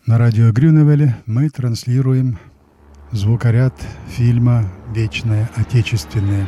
На радио Грюневеле мы транслируем звукоряд фильма «Вечное Отечественное».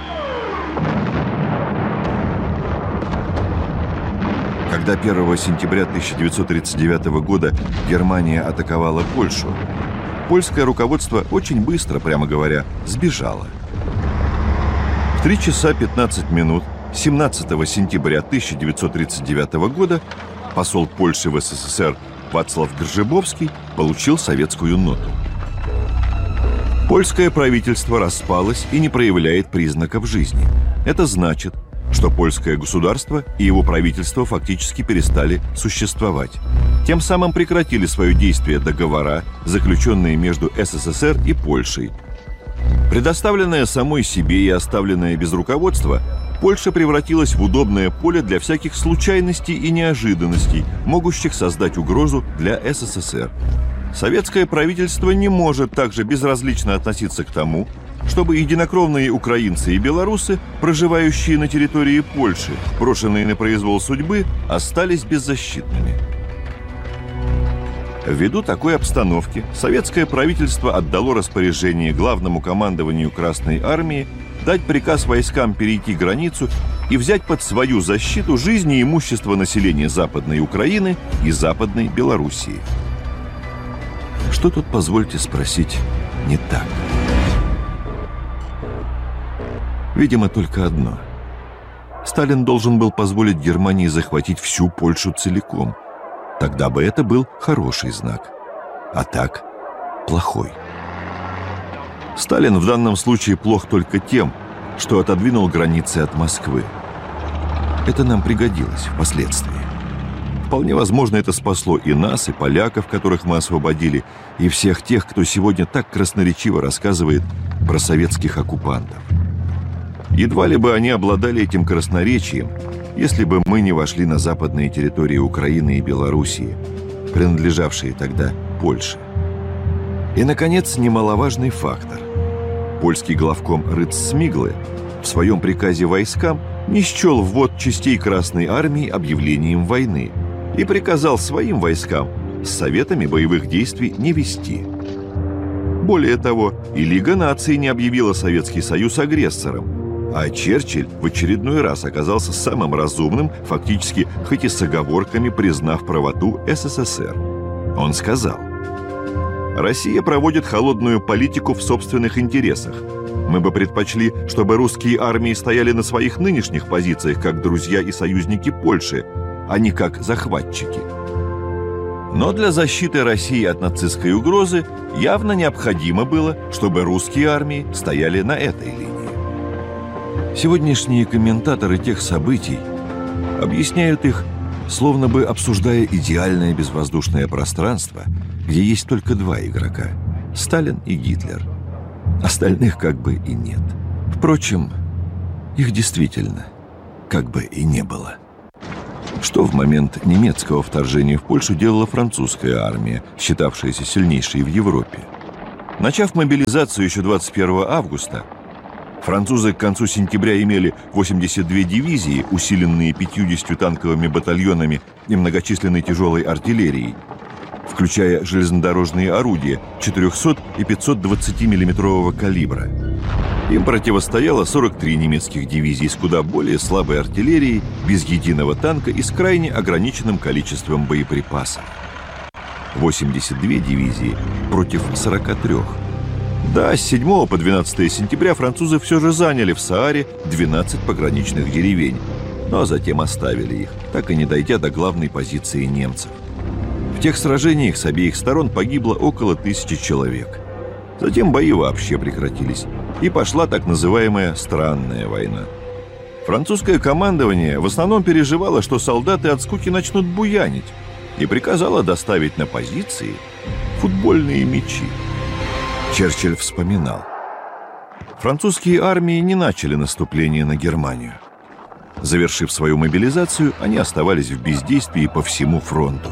Когда 1 сентября 1939 года Германия атаковала Польшу, польское руководство очень быстро, прямо говоря, сбежало. В 3 часа 15 минут 17 сентября 1939 года посол Польши в СССР Вацлав Гржебовский получил советскую ноту. Польское правительство распалось и не проявляет признаков жизни. Это значит, что польское государство и его правительство фактически перестали существовать. Тем самым прекратили свое действие договора, заключенные между СССР и Польшей. Предоставленная самой себе и оставленная без руководства, Польша превратилась в удобное поле для всяких случайностей и неожиданностей, могущих создать угрозу для СССР. Советское правительство не может также безразлично относиться к тому, чтобы единокровные украинцы и белорусы, проживающие на территории Польши, брошенные на произвол судьбы, остались беззащитными. Ввиду такой обстановки советское правительство отдало распоряжение главному командованию Красной Армии дать приказ войскам перейти границу и взять под свою защиту жизни и имущество населения Западной Украины и Западной Белоруссии. Что тут, позвольте спросить, не так? Видимо, только одно. Сталин должен был позволить Германии захватить всю Польшу целиком. Тогда бы это был хороший знак. А так, плохой. Сталин в данном случае плох только тем, что отодвинул границы от Москвы. Это нам пригодилось впоследствии. Вполне возможно, это спасло и нас, и поляков, которых мы освободили, и всех тех, кто сегодня так красноречиво рассказывает про советских оккупантов. Едва ли бы они обладали этим красноречием, если бы мы не вошли на западные территории Украины и Белоруссии, принадлежавшие тогда Польше. И, наконец, немаловажный фактор. Польский главком Рыцсмиглы в своем приказе войскам не счел ввод частей Красной Армии объявлением войны и приказал своим войскам с советами боевых действий не вести. Более того, и Лига наций не объявила Советский Союз агрессором, а Черчилль в очередной раз оказался самым разумным, фактически, хоть и с оговорками, признав правоту СССР. Он сказал: «Россия проводит холодную политику в собственных интересах. Мы бы предпочли, чтобы русские армии стояли на своих нынешних позициях как друзья и союзники Польши, а не как захватчики. Но для защиты России от нацистской угрозы явно необходимо было, чтобы русские армии стояли на этой линии». Сегодняшние комментаторы тех событий объясняют их, словно бы обсуждая идеальное безвоздушное пространство, где есть только два игрока – Сталин и Гитлер. Остальных как бы и нет. Впрочем, их действительно как бы и не было. Что в момент немецкого вторжения в Польшу делала французская армия, считавшаяся сильнейшей в Европе? Начав мобилизацию еще 21 августа, французы к концу сентября имели 82 дивизии, усиленные 50 танковыми батальонами и многочисленной тяжелой артиллерией, включая железнодорожные орудия 400 и 520 миллиметрового калибра. Им противостояло 43 немецких дивизии с куда более слабой артиллерией, без единого танка и с крайне ограниченным количеством боеприпасов. 82 дивизии против 43. Да, с 7 по 12 сентября французы все же заняли в Сааре 12 пограничных деревень, но затем оставили их, так и не дойдя до главной позиции немцев. В тех сражениях с обеих сторон погибло около 1000 человек. Затем бои вообще прекратились, и пошла так называемая «странная война». Французское командование в основном переживало, что солдаты от скуки начнут буянить, и приказало доставить на позиции футбольные мячи. Черчилль вспоминал: французские армии не начали наступление на Германию. Завершив свою мобилизацию, они оставались в бездействии по всему фронту.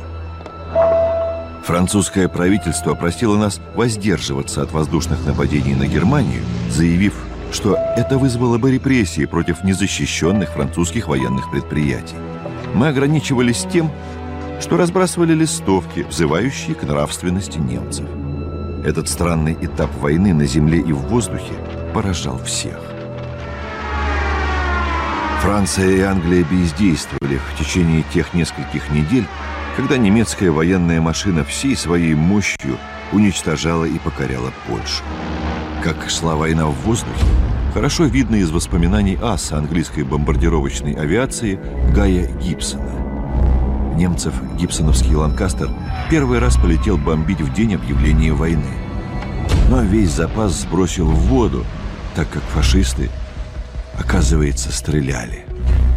Французское правительство просило нас воздерживаться от воздушных нападений на Германию, заявив, что это вызвало бы репрессии против незащищенных французских военных предприятий. Мы ограничивались тем, что разбрасывали листовки, взывающие к нравственности немцев. Этот странный этап войны на земле и в воздухе поражал всех. Франция и Англия бездействовали в течение тех нескольких недель, когда немецкая военная машина всей своей мощью уничтожала и покоряла Польшу. Как шла война в воздухе, хорошо видно из воспоминаний аса английской бомбардировочной авиации Гая Гибсона. Немцев гибсоновский «Ланкастер» первый раз полетел бомбить в день объявления войны. Но весь запас сбросил в воду, так как фашисты, оказывается, стреляли.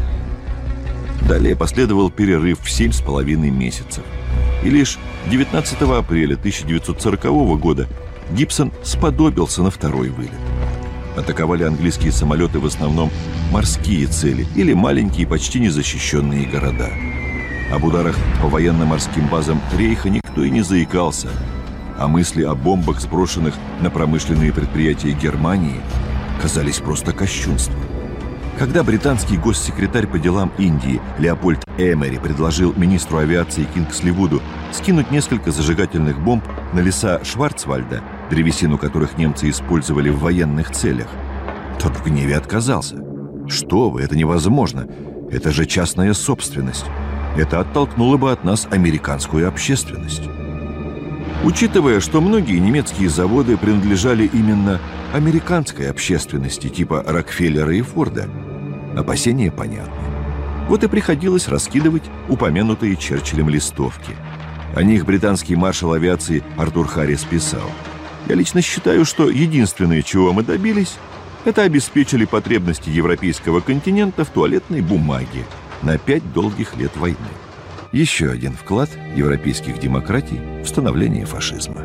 Далее последовал перерыв в 7,5 месяцев. И лишь 19 апреля 1940 года Гибсон сподобился на второй вылет. Атаковали английские самолеты в основном морские цели или маленькие, почти незащищенные города. Об ударах по военно-морским базам Рейха никто и не заикался, а мысли о бомбах, сброшенных на промышленные предприятия Германии, казались просто кощунством. Когда британский госсекретарь по делам Индии Леопольд Эмери предложил министру авиации Кингсливуду скинуть несколько зажигательных бомб на леса Шварцвальда, древесину которых немцы использовали в военных целях, тот в гневе отказался. «Что вы, это невозможно! Это же частная собственность! Это оттолкнуло бы от нас американскую общественность!» Учитывая, что многие немецкие заводы принадлежали именно американской общественности типа Рокфеллера и Форда, опасения понятны. Вот и приходилось раскидывать упомянутые Черчиллем листовки. О них британский маршал авиации Артур Харрис писал: «Я лично считаю, что единственное, чего мы добились, это обеспечили потребности европейского континента в туалетной бумаге на 5 долгих лет войны». Еще один вклад европейских демократий в становление фашизма.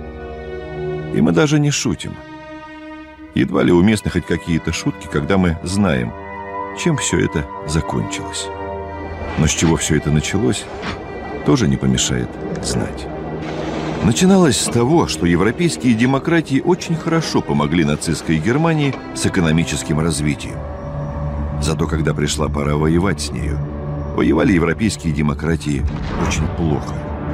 И мы даже не шутим. Едва ли уместны хоть какие-то шутки, когда мы знаем, чем все это закончилось. Но с чего все это началось, тоже не помешает знать. Начиналось с того, что европейские демократии очень хорошо помогли нацистской Германии с экономическим развитием. Зато когда пришла пора воевать с нею, воевали европейские демократии очень плохо.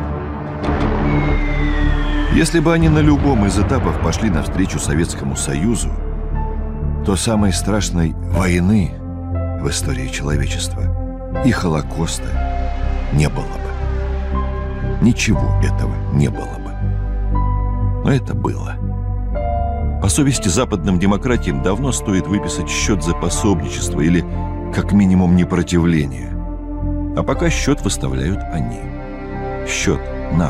Если бы они на любом из этапов пошли навстречу Советскому Союзу, то самой страшной войны в истории человечества и Холокоста не было бы. Ничего этого не было бы. Но это было. По совести западным демократиям давно стоит выписать счет за пособничество или, как минимум, непротивление. А пока счет выставляют они. Счет нам,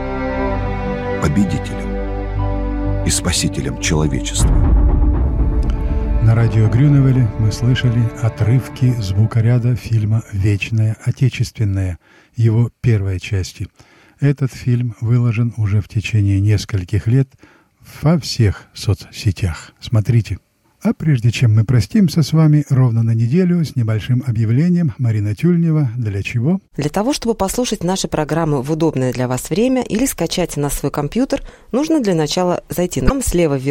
победителям и спасителям человечества. На радио Грюневеле мы слышали отрывки звукоряда фильма «Вечное Отечественное», его первой части. Этот фильм выложен уже в течение нескольких лет во всех соцсетях. Смотрите. А прежде чем мы простимся с вами ровно на неделю с небольшим объявлением, Марина Тюльнева. Для чего? Для того, чтобы послушать наши программы в удобное для вас время или скачать на свой компьютер, нужно для начала зайти нам слева вверху